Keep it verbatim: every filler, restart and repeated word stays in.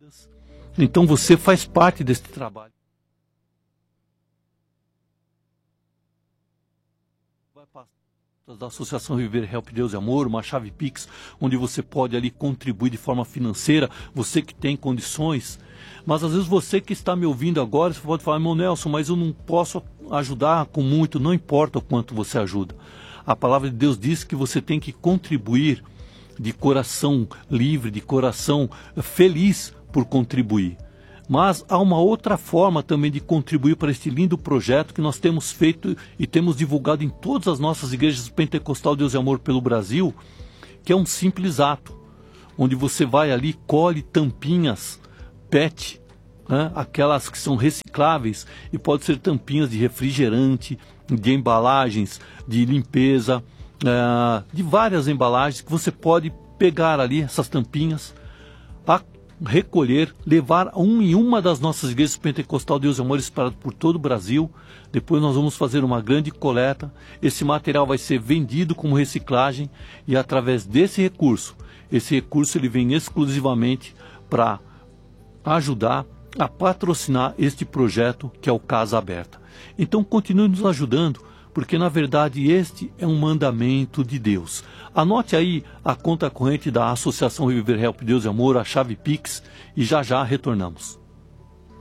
Então você faz parte desse trabalho. Vai passar da Associação Viver Help Deus e Amor, uma chave Pix, onde você pode ali contribuir de forma financeira, você que tem condições. Mas às vezes você que está me ouvindo agora, você pode falar, irmão Nelson, mas eu não posso ajudar com muito, não importa o quanto você ajuda. A palavra de Deus diz que você tem que contribuir de coração livre, de coração feliz por contribuir. Mas há uma outra forma também de contribuir para este lindo projeto que nós temos feito e temos divulgado em todas as nossas igrejas Pentecostal Deus e Amor pelo Brasil, que é um simples ato, onde você vai ali, colhe tampinhas P E T, né, aquelas que são recicláveis, e pode ser tampinhas de refrigerante, de embalagens, de limpeza, uh, de várias embalagens que você pode pegar ali, essas tampinhas, a recolher, levar um em uma das nossas igrejas Pentecostal Deus e Amor espalhado por todo o Brasil. Depois nós vamos fazer uma grande coleta. Esse material vai ser vendido como reciclagem e através desse recurso, esse recurso ele vem exclusivamente para ajudar a patrocinar este projeto que é o Casa Aberta. Então continue nos ajudando, porque na verdade este é um mandamento de Deus. Anote aí a conta corrente da Associação Viver Help Deus e Amor, a chave Pix, e já já retornamos.